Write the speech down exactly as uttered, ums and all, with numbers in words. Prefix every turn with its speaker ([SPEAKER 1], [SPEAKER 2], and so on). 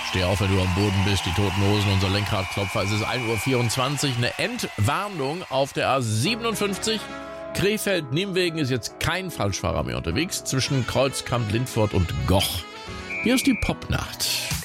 [SPEAKER 1] Steh auf, wenn du am Boden bist. Die Toten Hosen, unser Lenkradklopfer. Es ist ein Uhr vierundzwanzig. Eine Entwarnung auf der A siebenundfünfzig. Krefeld-Nimwegen ist jetzt kein Falschfahrer mehr unterwegs. Zwischen Kreuzkamp, Lindfurt und Goch. Hier ist die Popnacht.